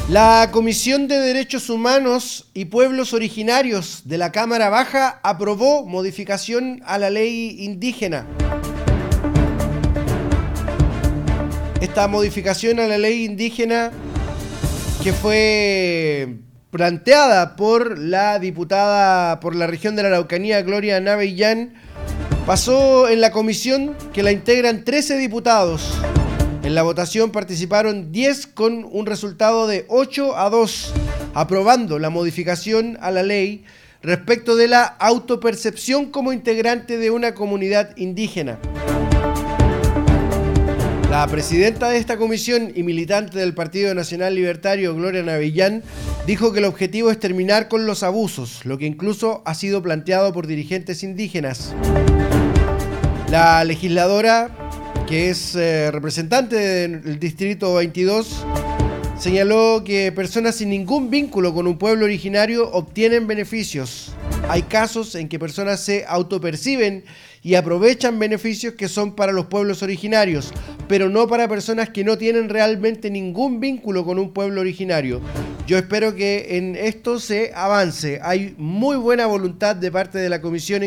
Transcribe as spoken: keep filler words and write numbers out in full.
La Comisión de Derechos Humanos y Pueblos Originarios de la Cámara Baja aprobó modificación a la ley indígena. Esta modificación a la ley indígena, que fue planteada por la diputada por la región de la Araucanía, Gloria Navellán, pasó en la comisión, que la integran trece diputados. En la votación participaron diez con un resultado de ocho a dos, aprobando la modificación a la ley respecto de la autopercepción como integrante de una comunidad indígena. La presidenta de esta comisión y militante del Partido Nacional Libertario, Gloria Navellán, dijo que el objetivo es terminar con los abusos, lo que incluso ha sido planteado por dirigentes indígenas. La legisladora, que es eh, representante del Distrito veintidós, señaló que personas sin ningún vínculo con un pueblo originario obtienen beneficios. Hay casos en que personas se autoperciben y aprovechan beneficios que son para los pueblos originarios, pero no para personas que no tienen realmente ningún vínculo con un pueblo originario. Yo espero que en esto se avance. Hay muy buena voluntad de parte de la comisión